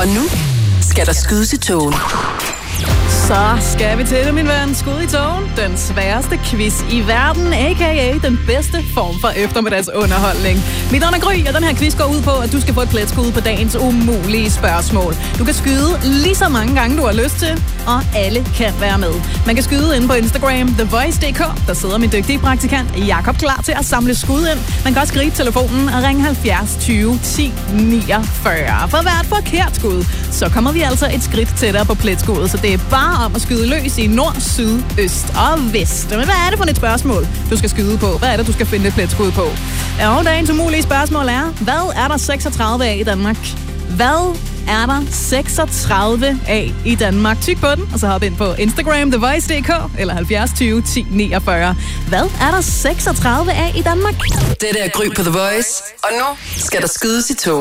Og nu skal der skydes i togen. Så skal vi til det, min ven. Skud i togen. Den sværeste quiz i verden, a.k.a. den bedste form for eftermiddagsunderholdning. Mit navn er Gry, og den her quiz går ud på, at du skal få et pletskud på dagens umulige spørgsmål. Du kan skyde lige så mange gange, du har lyst til, og alle kan være med. Man kan skyde inde på Instagram, TheVoice.dk. Der sidder min dygtige praktikant Jakob klar til at samle skud ind. Man kan også gribe telefonen og ringe 70 20 10 49. For hvert forkert skud, så kommer vi altså et skridt tættere på pletskuddet, så det er bare om at skyde løs i nord, syd, øst og vest. Men hvad er det for et spørgsmål, du skal skyde på? Hvad er det, du skal finde et pletskud på? Og dagens umulige spørgsmål er, hvad er der 36 af i Danmark? Hvad er der 36 af i Danmark? Tyk på den, og så hop ind på Instagram, TheVoice.dk eller 70 20 10 49. Hvad er der 36 af i Danmark? Det er Gry på The Voice, og nu skal der skydes i tog.